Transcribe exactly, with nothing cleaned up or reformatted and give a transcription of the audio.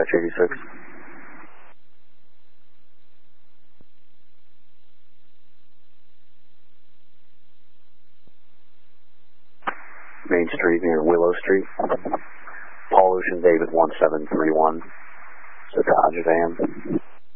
eighty-six. Main Street near Willow Street. Paul Ocean David one seven three one. It's a Dodge van.